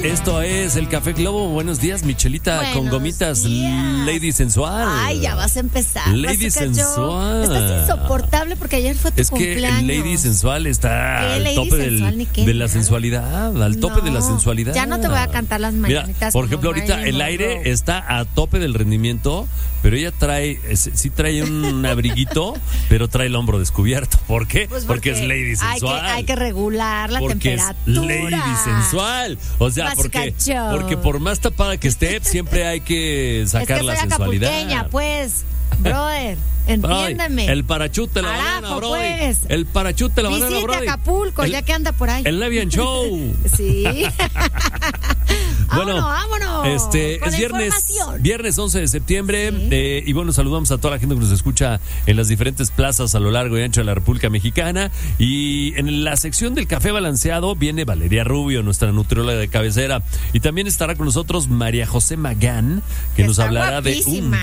Esto es el Café Globo. Buenos días, Michelita. Buenos con gomitas días. Lady Sensual. Ay, ya vas a empezar. Lady Sensual. Estás insoportable porque ayer fue tu cumpleaños. Es que Lady Sensual está al tope de la sensualidad. Al tope de la sensualidad. Ya no te voy a cantar las mañanitas. Mira, por ejemplo, ahorita el aire está a tope del rendimiento, pero ella sí trae un abriguito, pero trae el hombro descubierto. ¿Por qué? Pues porque es Lady Sensual. Hay que regular la porque temperatura. Es Lady Sensual. O sea, porque por más tapada que esté, siempre hay que sacar la sensualidad. Acapulqueña, pues, brother. Entiéndeme. El parachute la banana, bro. Pues. El parachute la banana, bro. Visite Acapulco, ya que anda por ahí. El Levian Show. Sí. Bueno, vámonos. Es viernes 11 de septiembre. Sí. Y bueno, saludamos a toda la gente que nos escucha en las diferentes plazas a lo largo y ancho de la República Mexicana. Y en la sección del café balanceado viene Valeria Rubio, nuestra nutrióloga de cabecera. Y también estará con nosotros María José Magán, que nos hablará de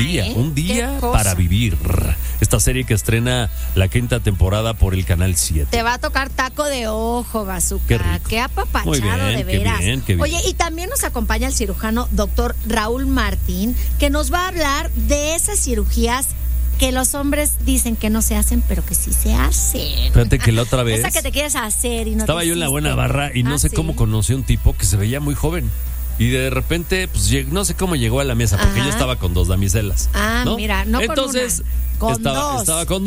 un día para vivir. Esta serie que estrena la 5ª temporada por el Canal 7. Te va a tocar taco de ojo, Bazooka. Qué apapachado, muy bien, de veras. Qué bien. Oye, y también nos acompaña el cirujano doctor Raúl Martín, que nos va a hablar de esas cirugías que los hombres dicen que no se hacen, pero que sí se hacen. Fíjate que la otra vez esa que te quieres hacer y no estaba yo en la buena barra y no sé cómo conocí a un tipo que se veía muy joven. Y de repente, pues no sé cómo llegó a la mesa, porque yo estaba con 2 damiselas. ¿no? Mira, no entonces, con una. Estaba con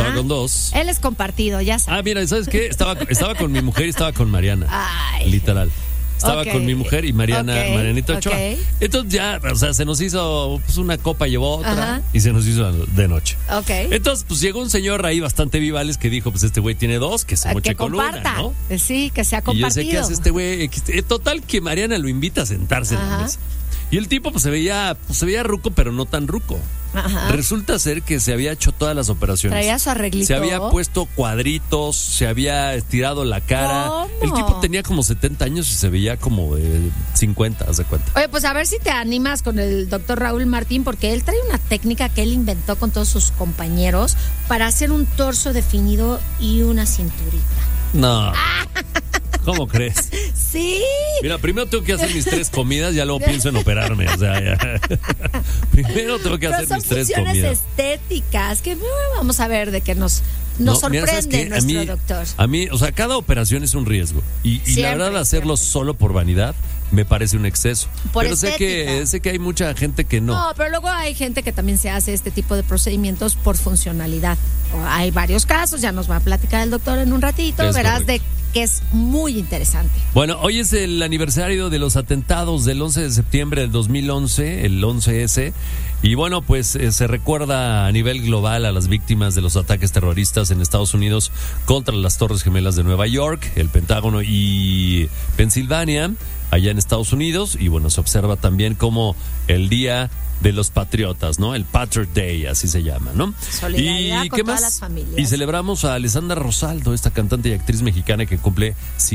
dos. Él es compartido, ya sabes. Mira, ¿sabes qué? Estaba con mi mujer y estaba con Mariana. Ay. Literal. Estaba con mi mujer y Marianita Ochoa. Entonces ya, o sea, se nos hizo una copa, llevó otra y se nos hizo de noche. Entonces, pues llegó un señor ahí bastante vivales que dijo, pues este güey tiene 2, que se moche con una, ¿no? Sí, que sea compartido. Y yo sé qué hace este güey. Total que Mariana lo invita a sentarse en la mesa. Y el tipo pues se veía ruco, pero no tan ruco. Resulta ser que se había hecho todas las operaciones. Traía su arreglito. Se había puesto cuadritos, se había estirado la cara. ¿Cómo? El tipo tenía como 70 años y se veía como de 50, haz de cuenta. Oye, pues a ver si te animas con el doctor Raúl Martín, porque él trae una técnica que él inventó con todos sus compañeros para hacer un torso definido y una cinturita. No. ¿Cómo crees? Sí. Mira, primero tengo que hacer mis 3 comidas, ya luego pienso en operarme. O sea, ya. Primero tengo que hacer mis 3 comidas. Son funciones estéticas que vamos a ver de que nos sorprende nuestro doctor. A mí, o sea, cada operación es un riesgo. Y la verdad, hacerlo solo por vanidad me parece un exceso. Pero sé que hay mucha gente que no. No, pero luego hay gente que también se hace este tipo de procedimientos por funcionalidad. Hay varios casos, ya nos va a platicar el doctor en un ratito, verás correcto. Que es muy interesante. Bueno, hoy es el aniversario de los atentados del 11 de septiembre del 2011, el 11S. Y bueno, pues se recuerda a nivel global a las víctimas de los ataques terroristas en Estados Unidos contra las Torres Gemelas de Nueva York, el Pentágono y Pensilvania, allá en Estados Unidos. Y bueno, se observa también como el Día de los Patriotas, ¿no? El Patriot Day, así se llama, ¿no? Solidaridad ¿Y con qué todas más? Las familias. Y celebramos a Alessandra Rosaldo, esta cantante y actriz mexicana que cumple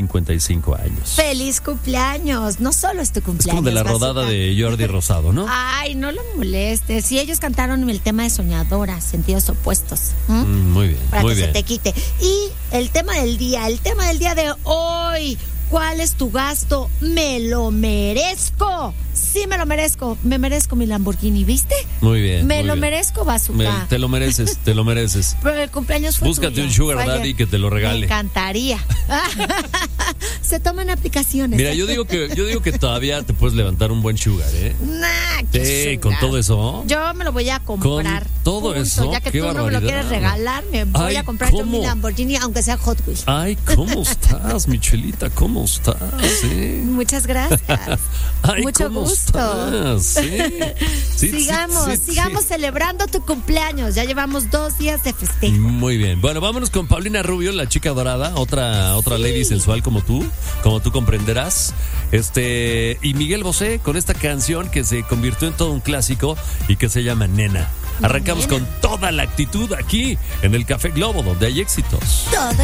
55 años. ¡Feliz cumpleaños! No solo es tu cumpleaños. Es como de la rodada de Jordi Rosado, ¿no? Ay, no lo molestes. Si ellos cantaron el tema de Soñadora, sentidos opuestos. Muy bien, para muy que bien. Se te quite. Y el tema del día de hoy. ¿Cuál es tu gasto? ¡Me lo merezco! Sí, me lo merezco. Me merezco mi Lamborghini, ¿viste? Muy bien. Me lo merezco, Bazooka. Te lo mereces. Pero el cumpleaños fue Búscate tuyo. un sugar daddy que te lo regale. Me encantaría. Se toman aplicaciones. Mira, yo digo que todavía te puedes levantar un buen sugar, ¿eh? Sí, con todo eso. Yo me lo voy a comprar. Con todo eso. Ya que qué tú barbaridad. no me lo quieres regalar, me voy a comprar yo mi Lamborghini, aunque sea Hot Wheels. Ay, ¿cómo estás, Michelita? ¿Cómo estás? ¿Sí? Muchas gracias. Ay, mucho ¿cómo gusto. Estás? Sí. Sigamos celebrando tu cumpleaños. Ya llevamos 2 días de festejo. Muy bien. Bueno, vámonos con Paulina Rubio, la chica dorada, otra lady sensual como tú comprenderás. Y Miguel Bosé con esta canción que se convirtió en todo un clásico y que se llama Nena. Arrancamos con toda la actitud aquí en el Café Globo, donde hay éxitos. Todo